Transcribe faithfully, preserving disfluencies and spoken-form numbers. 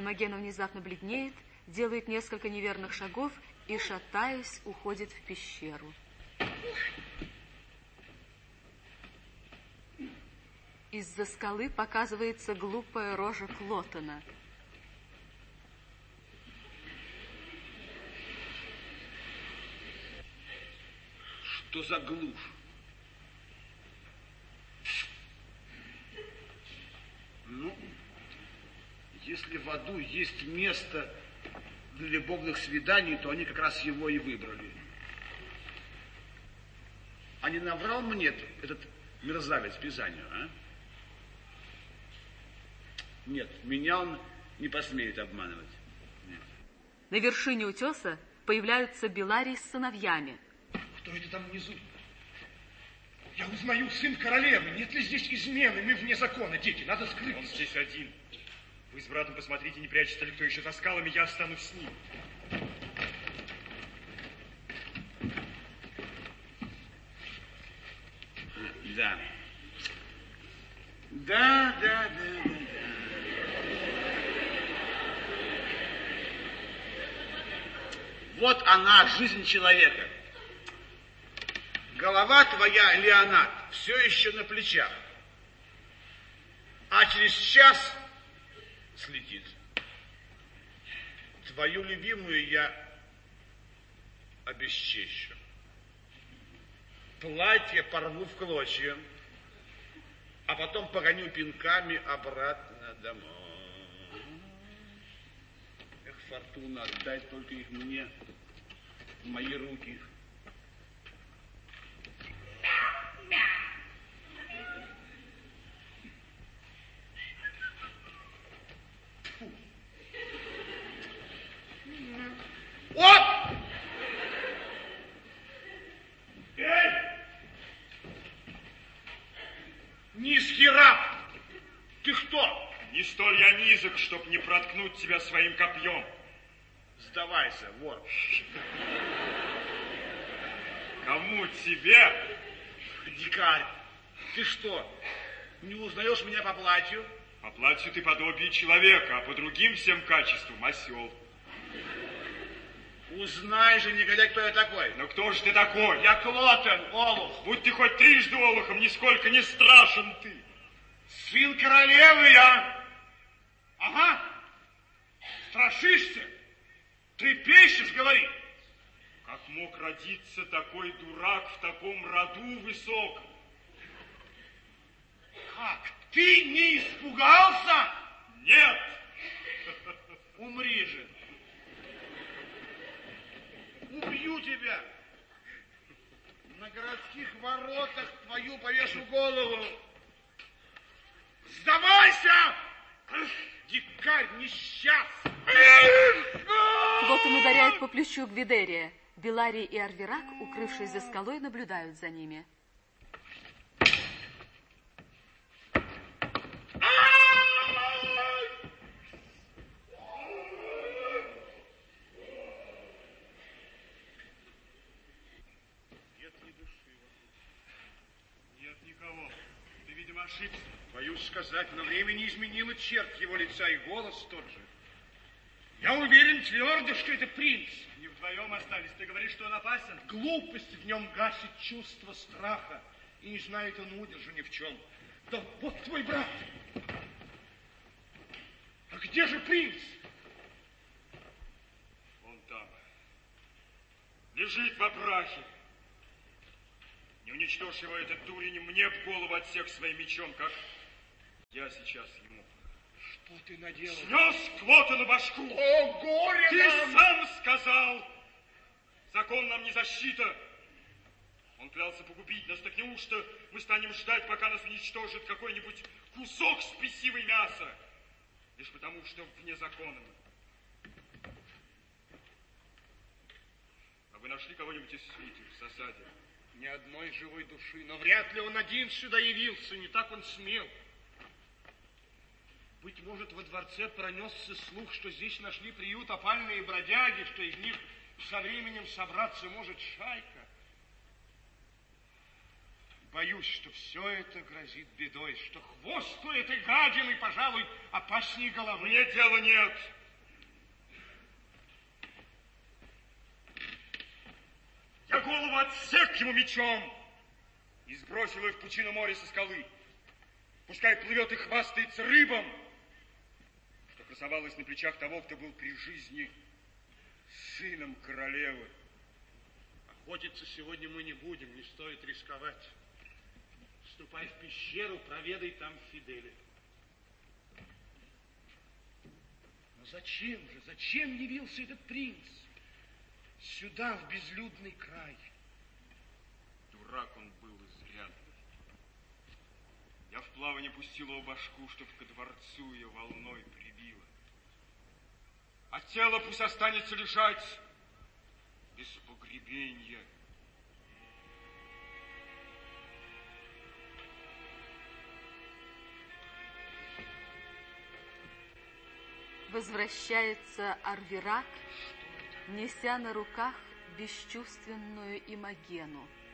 Эрмогена внезапно бледнеет, делает несколько неверных шагов и, шатаясь, уходит в пещеру. Из-за скалы показывается глупая рожа Клотона. Что за глушь? Ну, если в аду есть место для любовных свиданий, то они как раз его и выбрали. А не наврал мне этот мерзавец Пизанию, а? Нет, меня он не посмеет обманывать. Нет. На вершине утеса появляются Беларий с сыновьями. Кто это там внизу? Я узнаю, сын королевы. Нет ли здесь измены? Мы вне закона, дети, надо скрыться. Он здесь один. Вы с братом посмотрите, не прячется ли кто еще за скалами, я останусь с ним. Да. Да, да, да, да, да. Вот она, жизнь человека. Голова твоя, Леонард, все еще на плечах. А через час слетит. Твою любимую я обесчещу. Платье порву в клочья, а потом погоню пинками обратно домой. Эх, Фортуна, отдай только их мне, в мои руки. Оп! Эй! Низкий раб! Ты кто? Не столь я низок, чтоб не проткнуть тебя своим копьем. Сдавайся, вор. Кому тебе? Дикарь, ты что, не узнаешь меня по платью? По платью ты подобие человека, а по другим всем качествам осел. Узнай же, негодяй, кто я такой. Но кто же ты такой? Я Клотон, олух. Будь ты хоть трижды олухом, нисколько не страшен ты. Сын королевы я. Ага. Страшишься? Трепещешь, говори. Как мог родиться такой дурак в таком роду высоком? Как? Ты не испугался? Нет. Умри же. Убью тебя. На городских воротах твою повешу голову. Сдавайся! Дикарь несчастный! Клотон ударяет по плечу Гвидерия. Беларий и Арвирак, укрывшись за скалой, наблюдают за ними. Ошибся. Боюсь сказать, но время не изменило черт его лица, и голос тот же. Я уверен твердо, что это принц. Не вдвоем остались. Ты говоришь, что он опасен? Глупость в нем гасит чувство страха, и не знает он удержу ни в чем. Да вот твой брат. А где же принц? Он там. Лежит во прахе. Не уничтожь его, этот дурень, мне в голову отсек своим мечом, как я сейчас ему. Что ты наделал? Снес Клотону башку. О, горе Ты нам! сам сказал. Закон нам не защита. Он клялся погубить нас, так неужто мы станем ждать, пока нас уничтожит какой-нибудь кусок спесивой мяса? Лишь потому, что вне закона мы. А вы нашли кого-нибудь из свиты в засаде? Ни одной живой души, но вряд ли он один сюда явился, не так он смел. Быть может, во дворце пронесся слух, что здесь нашли приют опальные бродяги, что из них со временем собраться может шайка. Боюсь, что все это грозит бедой, что хвост у этой гадины, пожалуй, опаснее головы. Мне дела нет. голову отсек ему мечом и сбросил ее в пучину моря со скалы. Пускай плывет и хвастается рыбам, что красовалось на плечах того, кто был при жизни сыном королевы. Охотиться сегодня мы не будем, не стоит рисковать. Ступай в пещеру, проведай там Фиделя. Но зачем же, зачем явился этот принц сюда, в безлюдный край? Дурак он был изрядный. Я в плавание пустил его башку, чтоб ко дворцу ее волной прибило. А тело пусть останется лежать без погребения. Возвращается Арвирак, неся на руках бесчувственную Имогену.